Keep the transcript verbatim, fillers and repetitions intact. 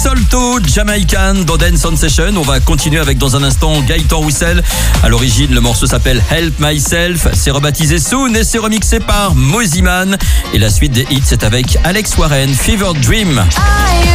Solto, Jamaican dans Dance On Session. On va continuer avec dans un instant Gaëtan Roussel. À l'origine, le morceau s'appelle Help Myself. C'est rebaptisé Soon et c'est remixé par Mosiman. Et la suite des hits, c'est avec Alex Warren, Fever Dream.